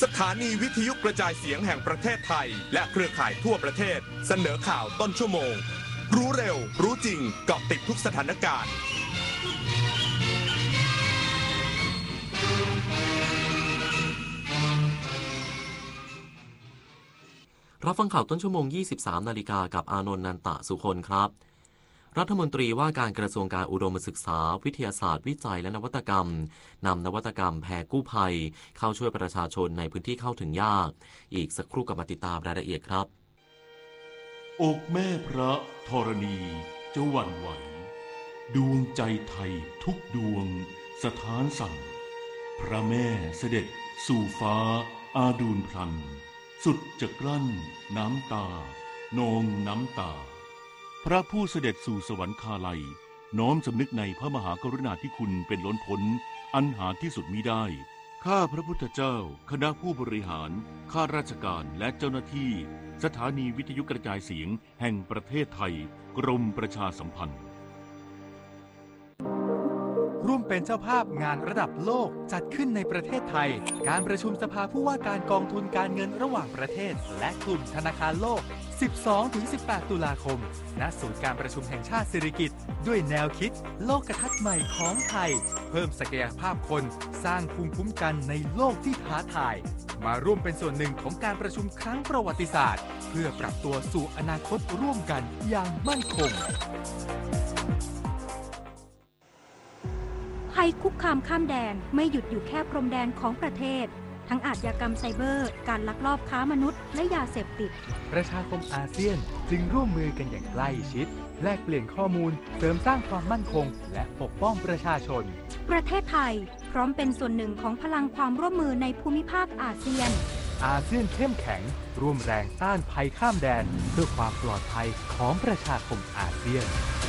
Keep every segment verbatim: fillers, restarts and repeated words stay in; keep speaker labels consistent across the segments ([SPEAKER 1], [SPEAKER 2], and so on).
[SPEAKER 1] สถานีวิทยุกระจายเสียงแห่งประเทศไทยและเครือข่ายทั่วประเทศเสนอข่าวต้นชั่วโมงรู้เร็วรู้จริงเกาะติดทุกสถานการณ์
[SPEAKER 2] รับฟังข่าวต้นชั่วโมง ยี่สิบสาม นาฬิกากับอานนท์ นันตะสุคนครับรัฐมนตรีว่าการกระทรวงการอุดมศึกษาวิทยาศาสตร์วิจัยและนวัตกรรมนำนวัตกรรมแพรกู้ภัยเข้าช่วยประชาชนในพื้นที่เข้าถึงยากอีกสักครู่กับมาติดตามรายละเอียดครับ
[SPEAKER 3] อกแม่พระธรณีจะหวั่นไหวดวงใจไทยทุกดวงสถานสั่นพระแม่เสด็จสู่ฟ้าอาดูลพลันสุดจะกลั้นน้ำตานองน้ำตาพระผู้เสด็จสู่สวรรคาลัยน้อมสำนึกในพระมหากรุณาธิคุณเป็นล้นพ้นอันหาที่สุดมิได้ข้าพระพุทธเจ้าคณะผู้บริหารข้าราชการและเจ้าหน้าที่สถานีวิทยุกระจายเสียงแห่งประเทศไทยกรมประชาสัมพันธ์
[SPEAKER 4] ร่วมเป็นเจ้าภาพงานระดับโลกจัดขึ้นในประเทศไทยการประชุมสภาผู้ว่าการกองทุนการเงินระหว่างประเทศและกลุ่มธนาคารโลก สิบสองถึงสิบแปด ตุลาคมณศูนย์การประชุมแห่งชาติสิริกิติ์ด้วยแนวคิดโลกทัศน์ใหม่ของไทยเพิ่มศักยภาพคนสร้างภูมิคุ้มกันในโลกที่ท้าทายมาร่วมเป็นส่วนหนึ่งของการประชุมครั้งประวัติศาสตร์เพื่อปรับตัวสู่อนาคตร่วมกันอย่างมั่นคง
[SPEAKER 5] ภัยคุกคามข้ามแดนไม่หยุดอยู่แค่พรมแดนของประเทศทั้งอาชญากรรมไซเบอร์การลักลอบค้ามนุษย์และยาเสพติด
[SPEAKER 4] ประชาคมอาเซียนจึงร่วมมือกันอย่างใกล้ชิดแลกเปลี่ยนข้อมูลเสริมสร้างความมั่นคงและปกป้องประชาชน
[SPEAKER 5] ประเทศไทยพร้อมเป็นส่วนหนึ่งของพลังความร่วมมือในภูมิภาคอาเซียน
[SPEAKER 4] อาเซียนเข้มแข็งร่วมแรงต้านภัยข้ามแดนเพื่อความปลอดภัยของประชาคมอาเซียน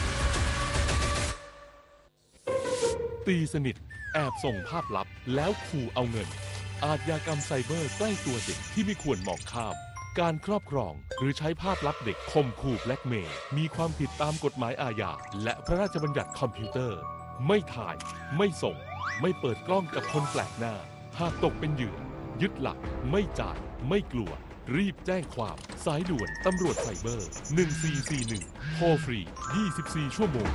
[SPEAKER 6] ตีสนิทแอบส่งภาพลับแล้วขู่เอาเงินอาชญากรรมไซเบอร์ใกล้ตัวเด็กที่ไม่ควรมองข้ามการครอบครองหรือใช้ภาพลับเด็กข่มขู่แบล็กเมย์มีความผิดตามกฎหมายอาญาและพระราชบัญญัติคอมพิวเตอร์ไม่ถ่ายไม่ส่งไม่เปิดกล้องกับคนแปลกหน้าหากตกเป็นเหยื่อยึดหลักไม่จ่ายไม่กลัวรีบแจ้งความสายด่วนตำรวจไซเบอร์หนึ่งสี่สี่หนึ่งโทรฟรียี่สิบสี่ชั่วโมง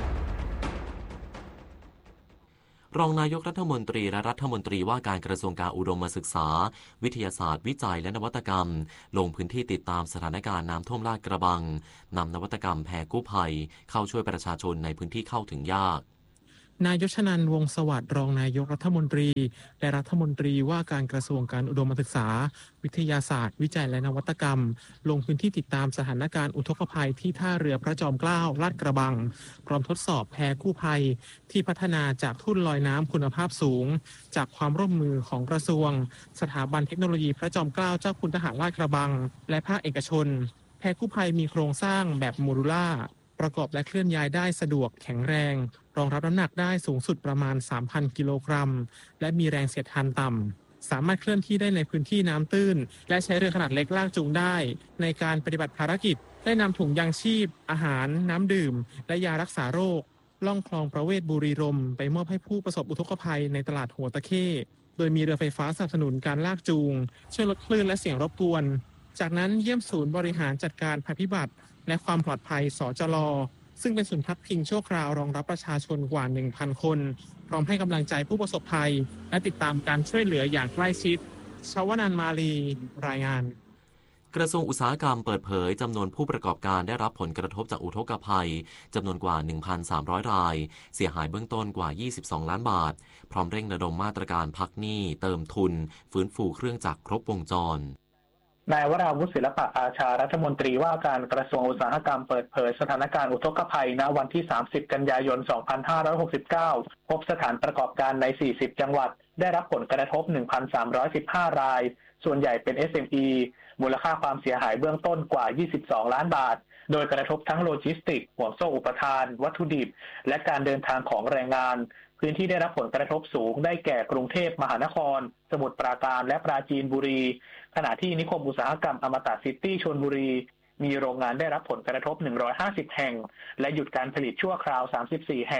[SPEAKER 2] รองนายกรัฐมนตรีและรัฐมนตรีว่าการกระทรวงการอุดมศึกษาวิทยาศาสตร์วิจัยและนวัตกรรมลงพื้นที่ติดตามสถานการณ์น้ำท่วมลาดกระบังนำนวัตกรรมแพรกู้ภัยเข้าช่วยประชาชนในพื้นที่เข้าถึงยาก
[SPEAKER 7] นายยชนันท์ วงศ์สวัสดิ์รองนายกรัฐมนตรีและรัฐมนตรีว่าการกระทรวงการอุดมศึกษาวิทยาศาสตร์วิจัยและนวัตกรรมลงพื้นที่ติดตามสถานการณ์อุทกภัยที่ท่าเรือพระจอมเกล้าลาดกระบังพร้อมทดสอบแพกู้ภัยที่พัฒนาจากทุ่นลอยน้ำคุณภาพสูงจากความร่วมมือของกระทรวงสถาบันเทคโนโลยีพระจอมเกล้าเจ้าคุณทหารลาดกระบังและภาคเอกชนแพกู้ภัยมีโครงสร้างแบบโมดูล่าประกอบและเคลื่อนย้ายได้สะดวกแข็งแรงรองรับน้ำหนักได้สูงสุดประมาณ สามพัน กิโลกรัมและมีแรงเสียดทานต่ำสามารถเคลื่อนที่ได้ในพื้นที่น้ำตื้นและใช้เรือขนาดเล็กลากจูงได้ในการปฏิบัติภารกิจได้นำถุงยางชีพอาหารน้ำดื่มและยารักษาโรคล่องคลองประเวศบุรีรมย์ไปมอบให้ผู้ประสบอุทกภัยในตลาดหัวตะเข้โดยมีเรือไฟฟ้าสนับสนุนการลากจูงช่วยลดคลื่นและเสียงรบกวนจากนั้นเยี่ยมศูนย์บริหารจัดการภัยพิบัติและความปลอดภัยสจล.ซึ่งเป็นศูนย์พักพิงชั่วคราวรองรับประชาชนกว่า หนึ่งพัน คนพร้อมให้กำลังใจผู้ประสบภัยและติดตามการช่วยเหลืออย่างใกล้ชิดชวนันท์ มาลีรายงาน
[SPEAKER 2] กระทรวงอุตสาหกรรมเปิดเผยจำนวนผู้ประกอบการได้รับผลกระทบจากอุทกภัยจำนวนกว่า หนึ่งพันสามร้อย รายเสียหายเบื้องต้นกว่ายี่สิบสองล้านบาทพร้อมเร่งระดมมาตรการพักหนี้เติมทุนฟื้นฟูเครื่องจักรครบวงจร
[SPEAKER 8] นายวราวุฒิศิลปะอาชารัฐมนตรีว่าการกระทรวงอุตสาหกรรมเปิดเผยสถานการณ์อุทกภัยณวันที่สามสิบกันยายนสองพันห้าร้อยหกสิบเก้าพบสถานประกอบการในสี่สิบจังหวัดได้รับผลกระทบ หนึ่งพันสามร้อยสิบห้า รายส่วนใหญ่เป็น เอส เอ็ม อี มูลค่าความเสียหายเบื้องต้นกว่ายี่สิบสองล้านบาทโดยกระทบทั้งโลจิสติกส์ห่วงโซ่อุปทานวัตถุดิบและการเดินทางของแรงงานพื้นที่ได้รับผลกระทบสูงได้แก่กรุงเทพมหานครสมุทรปราการและปราจีนบุรีขณะที่นิคมอุตสาหกรรมอมตะซิตี้ชลบุรีมีโรงงานได้รับผลกระทบหนึ่งร้อยห้าสิบแห่งและหยุดการผลิตชั่วคราวสามสิบสี่แห่ง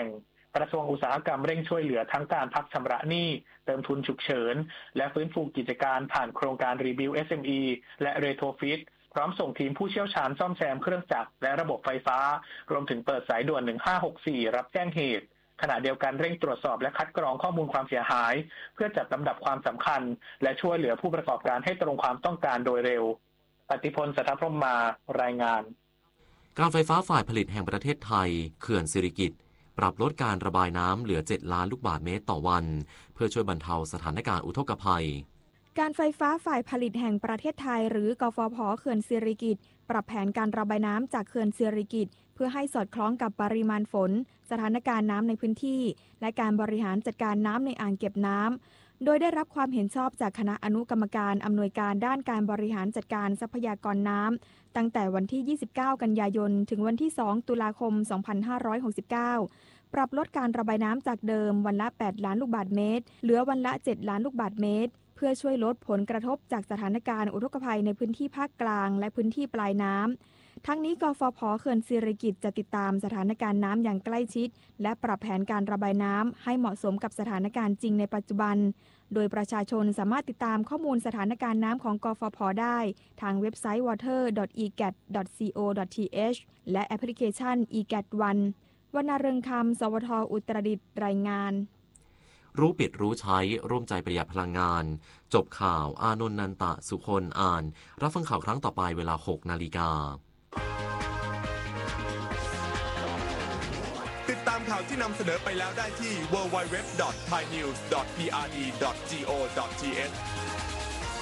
[SPEAKER 8] กระทรวงอุตสาหกรรมเร่งช่วยเหลือทั้งการพักชำระหนี้เติมทุนฉุกเฉินและฟื้นฟูกิจการผ่านโครงการ Rebuild เอส เอ็ม อี และ Retrofit พร้อมส่งทีมผู้เชี่ยวชาญซ่อมแซมเครื่องจักรและระบบไฟฟ้ารวมถึงเปิดสายด่วนหนึ่งห้าหกสี่รับแจ้งเหตุขณะเดียวกันเร่งตรวจสอบและคัดกรองข้อมูลความเสียหายเพื่อจัดลำดับความสำคัญและช่วยเหลือผู้ประกอบการให้ตรงความต้องการโดยเร็วปฏิพล สัทธพรหมมารายงาน
[SPEAKER 2] การไฟฟ้าฝ่ายผลิตแห่งประเทศไทยเขื่อนสิริกิติ์ปรับลดการระบายน้ำเหลือเจ็ดล้านลูกบาศก์เมตรต่อวันเพื่อช่วยบรรเทาสถานการณ์อุทกภัย
[SPEAKER 9] การไฟฟ้าฝ่ายผลิตแห่งประเทศไทยหรือกฟผ.เขื่อนสิริกิติ์ปรับแผนการระบายน้ำจากเขื่อนสิริกิติ์เพื่อให้สอดคล้องกับปริมาณฝนสถานการณ์น้ำในพื้นที่และการบริหารจัดการน้ำในอ่างเก็บน้ำโดยได้รับความเห็นชอบจากคณะอนุกรรมการอำนวยการด้านการบริหารจัดการทรัพยากรน้ำตั้งแต่วันที่ยี่สิบเก้ากันยายนถึงวันที่สองตุลาคมสองพันห้าร้อยหกสิบเก้าปรับลดการระบายน้ำจากเดิมวันละแปดล้านลูกบาศก์เมตรเหลือวันละเจ็ดล้านลูกบาศก์เมตรเพื่อช่วยลดผลกระทบจากสถานการณ์อุทกภัยในพื้นที่ภาคกลางและพื้นที่ปลายน้ำทั้งนี้กฟผ.เขื่อนสิริกิติ์จะติดตามสถานการณ์น้ำอย่างใกล้ชิดและปรับแผนการระบายน้ำให้เหมาะสมกับสถานการณ์จริงในปัจจุบันโดยประชาชนสามารถติดตามข้อมูลสถานการณ์น้ำของกฟผ.ได้ทางเว็บไซต์ วอเตอร์ ดอท อี แกต ดอท ซี โอ ดอท ที เอช และแอปพลิเคชัน อี แกต วัน วรรณเรืองคำ สวท อุตรดิตถ์รายงาน
[SPEAKER 2] รู้ปิดรู้ใช้ร่วมใจประหยัดพลังงานจบข่าวอานนท์นันตะสุคนอ่านรับฟังข่าวครั้งต่อไปเวลา หกนาฬิกา
[SPEAKER 1] ติดตามข่าวที่นำเสนอไปแล้วได้ที่ ดับเบิลยู ดับเบิลยู ดับเบิลยู ดอท ไทยนิวส์ ดอท พี อาร์ ดี ดอท จี โอ ดอท ที เอช